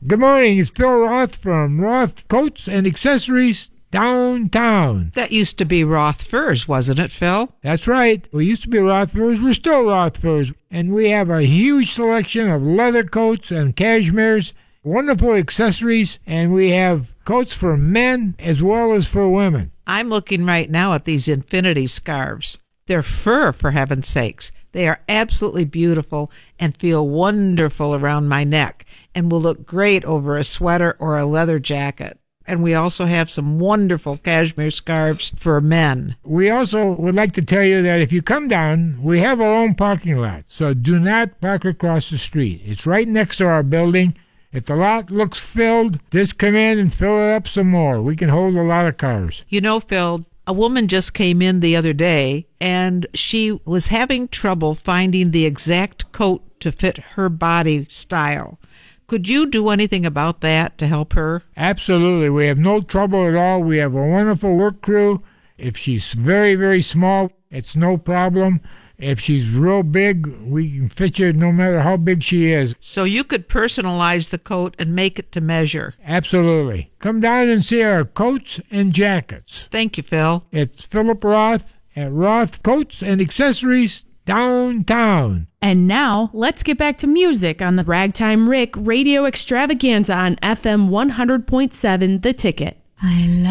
Good morning. It's Phil Roth from Roth Coats and Accessories downtown. That used to be Roth Furs, wasn't it, Phil? That's right. We used to be Roth Furs. We're still Roth Furs. And we have a huge selection of leather coats and cashmeres, wonderful accessories, and we have coats for men as well as for women. I'm looking right now at these infinity scarves. They're fur, for heaven's sakes. They are absolutely beautiful and feel wonderful around my neck and will look great over a sweater or a leather jacket. And we also have some wonderful cashmere scarves for men. We also would like to tell you that if you come down, we have our own parking lot, so do not park across the street. It's right next to our building. If the lot looks filled, just come in and fill it up some more. We can hold a lot of cars. You know, Phil, a woman just came in the other day, and she was having trouble finding the exact coat to fit her body style. Could you do anything about that to help her? Absolutely. We have no trouble at all. We have a wonderful work crew. If she's very, very small, it's no problem. If she's real big, we can fit you no matter how big she is. So you could personalize the coat and make it to measure. Absolutely. Come down and see our coats and jackets. Thank you, Phil. It's Philip Roth at Roth Coats and Accessories downtown. And now, let's get back to music on the Ragtime Rick Radio Extravaganza on FM 100.7 The Ticket. I love